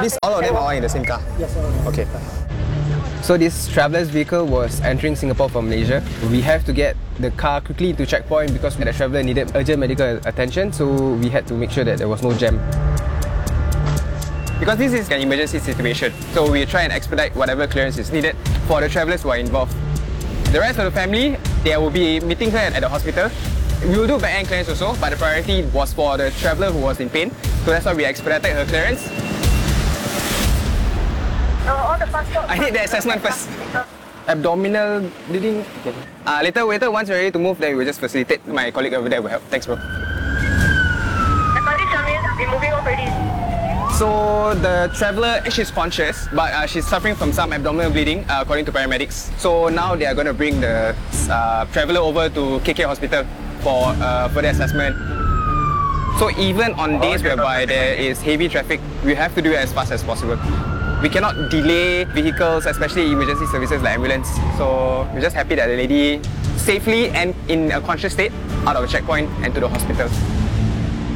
These all of them are in the same car? Yes, all. Okay. So this traveller's vehicle was entering Singapore from Malaysia. We have to get the car quickly to checkpoint because the traveller needed urgent medical attention, so we had to make sure that there was no jam. Because this is an emergency situation, so we try and expedite whatever clearance is needed for the travellers who are involved. The rest of the family, they will be meeting her at the hospital. We will do back-end clearance also, but the priority was for the traveller who was in pain, so that's why we expedited her clearance. All the passport. I need the assessment first. Abdominal bleeding. Okay. Later, once you're ready to move, then we'll just facilitate. My colleague over there will help. Thanks, bro. The condition is we're moving off already. So the traveller, she's conscious, but she's suffering from some abdominal bleeding, according to paramedics. So now they are going to bring the traveller over to KK Hospital for further assessment. So even on days whereby there is heavy traffic, we have to do it as fast as possible. We cannot delay vehicles, especially emergency services like ambulance. So we're just happy that the lady safely and in a conscious state out of a checkpoint and to the hospital.